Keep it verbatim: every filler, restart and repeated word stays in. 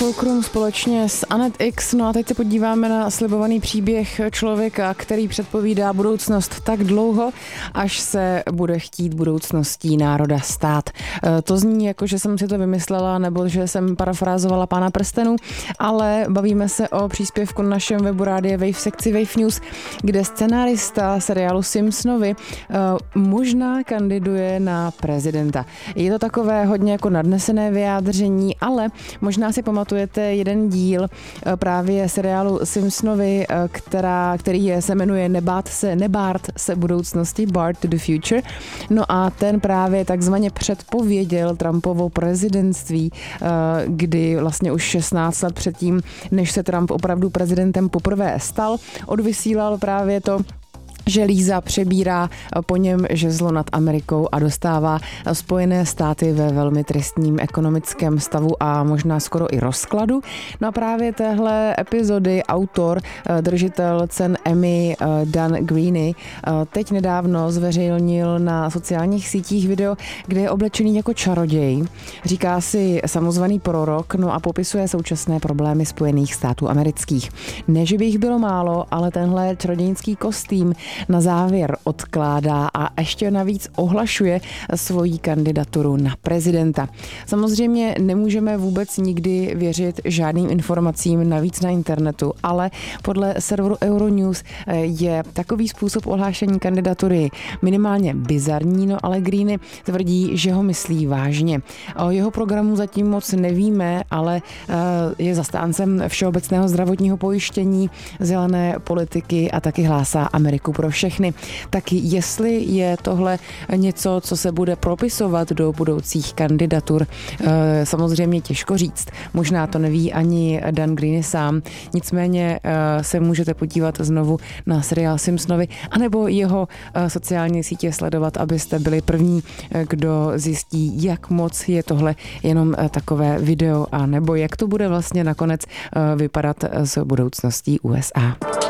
Fulcrum společně s Anet X. No a teď se podíváme na slibovaný příběh člověka, který předpovídá budoucnost tak dlouho, až se bude chtít budoucností národa stát. To zní jako, že jsem si to vymyslela, nebo že jsem parafrázovala Pána prstenů, ale bavíme se o příspěvku na našem webu Rádia Wave v sekci Wave News, kde scenárista seriálu Simpsonovi možná kandiduje na prezidenta. Je to takové hodně jako nadnesené vyjádření, ale možná si pamatujete jeden díl právě seriálu Simpsonovi, která, který je, se jmenuje Nebát se, nebát se budoucnosti, Bart to the Future. No a ten právě takzvaně předpověděl Trumpovo prezidentství, kdy vlastně už šestnáct let předtím, než se Trump opravdu prezidentem poprvé stal, odvysílal právě to, že Líza přebírá po něm žezlo nad Amerikou a dostává Spojené státy ve velmi tristním ekonomickém stavu a možná skoro i rozkladu. No a právě téhle epizody autor, držitel cen Emmy Dan Greeny, teď nedávno zveřejnil na sociálních sítích video, kde je oblečený jako čaroděj. Říká si samozvaný prorok, no a popisuje současné problémy Spojených států amerických. Ne, že by jich bylo málo, ale tenhle čarodějnický kostým na závěr odkládá a ještě navíc ohlašuje svoji kandidaturu na prezidenta. Samozřejmě nemůžeme vůbec nikdy věřit žádným informacím navíc na internetu, ale podle serveru Euronews je takový způsob ohlášení kandidatury minimálně bizarní, no ale Greeny tvrdí, že ho myslí vážně. O jeho programu zatím moc nevíme, ale je zastáncem všeobecného zdravotního pojištění, zelené politiky a taky hlásá Ameriku pro všechny. Tak jestli je tohle něco, co se bude propisovat do budoucích kandidatur, samozřejmě těžko říct. Možná to neví ani Dan Greeny sám. Nicméně se můžete podívat znovu na seriál Simpsonovi anebo jeho sociální sítě sledovat, abyste byli první, kdo zjistí, jak moc je tohle jenom takové video a nebo jak to bude vlastně nakonec vypadat s budoucností U S A.